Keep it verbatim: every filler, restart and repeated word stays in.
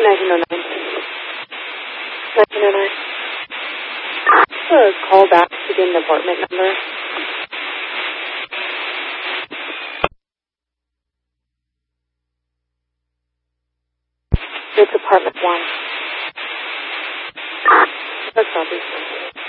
nineteen oh nine. nineteen oh nine. A call back to get an apartment number. It's apartment one. That's obvious.